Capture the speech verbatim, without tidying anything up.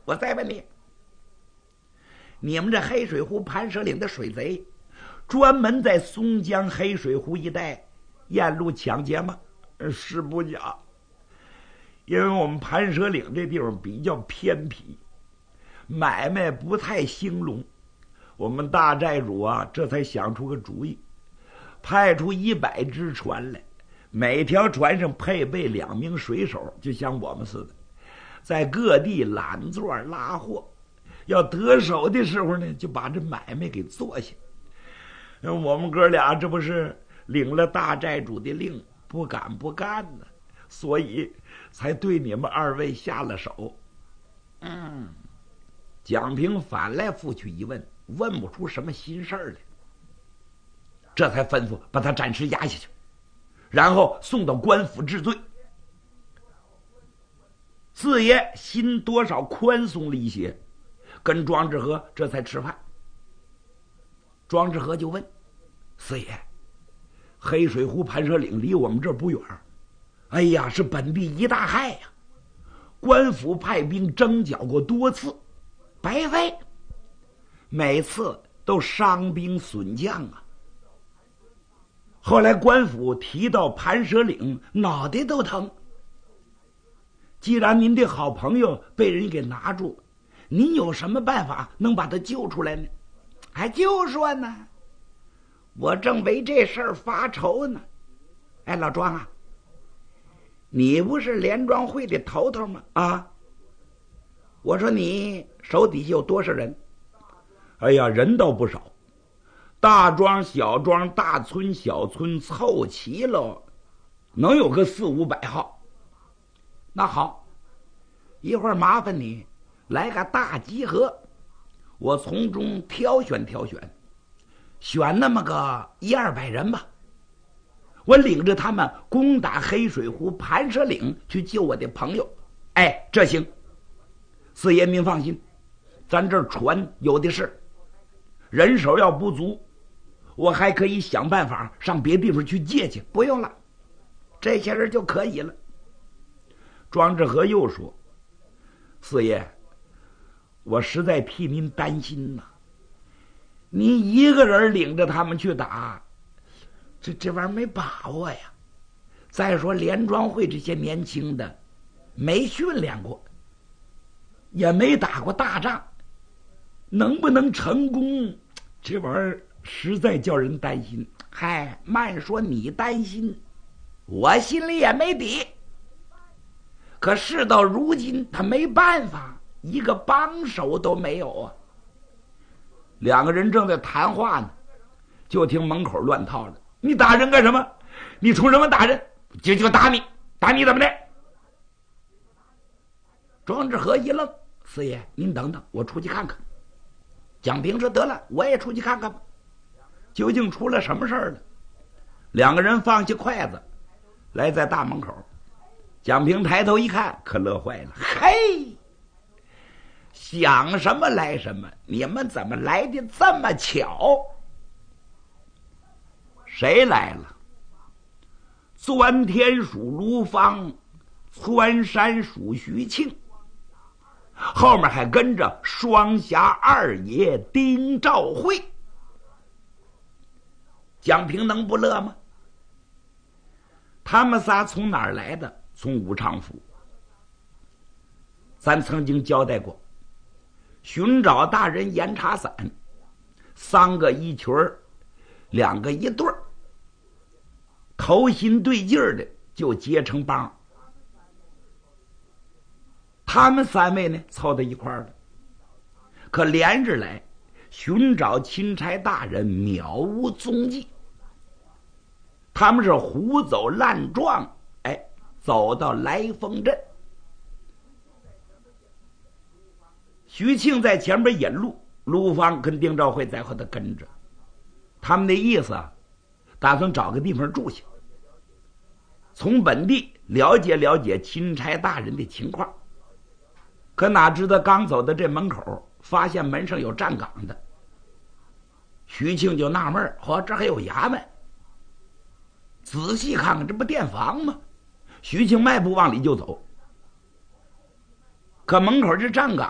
我再问你，你们这黑水湖盘蛇岭的水贼，专门在松江黑水湖一带沿路抢劫吗？是不假，因为我们盘蛇岭这地方比较偏僻，买卖不太兴隆。我们大寨主啊，这才想出个主意，派出一百只船来，每条船上配备两名水手，就像我们似的，在各地揽座拉货。要得手的时候呢，就把这买卖给做下。我们哥俩这不是领了大寨主的令，不敢不干呢，所以才对你们二位下了手。嗯，蒋平反来覆去一问，问不出什么心事来，这才吩咐把他暂时押下去，然后送到官府治罪。四爷心多少宽松了一些，跟庄志和这才吃饭。庄志和就问四爷，黑水湖盘蛇岭离我们这儿不远，哎呀，是本地一大害呀，官府派兵征剿过多次，白费，每次都伤兵损将啊。后来官府提到盘蛇岭，脑袋都疼。既然您的好朋友被人给拿住，您有什么办法能把他救出来呢？还就说呢，我正为这事儿发愁呢。哎，老庄啊，你不是联庄会的头头吗？啊，我说你手底下有多少人？哎呀，人倒不少，大庄小庄大村小村凑齐了，能有个四五百号。那好，一会儿麻烦你来个大集合，我从中挑选挑选，选那么个一二百人吧，我领着他们攻打黑水湖盘蛇岭，去救我的朋友。哎，这行，四爷您放心，咱这儿船有的是，人手要不足，我还可以想办法上别地方去借去。不用了，这些人就可以了。庄志和又说，四爷，我实在替您担心呐，您一个人领着他们去打，这这玩意儿没把握呀。再说联庄会这些年轻的没训练过，也没打过大仗，能不能成功，这玩意儿实在叫人担心。嗨，慢说你担心，我心里也没底。可事到如今，他没办法，一个帮手都没有啊。两个人正在谈话呢，就听门口乱套了。你打人干什么？你冲什么打人？就就打你，打你怎么的？庄志和一愣，四爷您等等，我出去看看。蒋平说得了，我也出去看看吧，究竟出了什么事儿了？两个人放下筷子，来在大门口。蒋平抬头一看，可乐坏了。嘿，想什么来什么，你们怎么来的这么巧？谁来了？钻天属卢芳，窜山属徐庆，后面还跟着双侠二爷丁兆会。蒋平能不乐吗？他们仨从哪儿来的？从武昌府。咱曾经交代过，寻找大人严查散，三个一群儿，两个一对儿，头心对劲儿的就结成帮。他们三位呢凑到一块儿了，可连着来寻找钦差大人渺无踪迹。他们是胡走乱撞，哎，走到来丰镇。徐庆在前边引路，卢芳跟丁兆会在后头跟着。他们的意思啊，打算找个地方住下，从本地了解了解钦差大人的情况。可哪知道刚走到这门口，发现门上有站岗的。徐庆就纳闷，嚯，这还有衙门。仔细看看，这不店房吗？徐庆迈步往里就走，可门口这站岗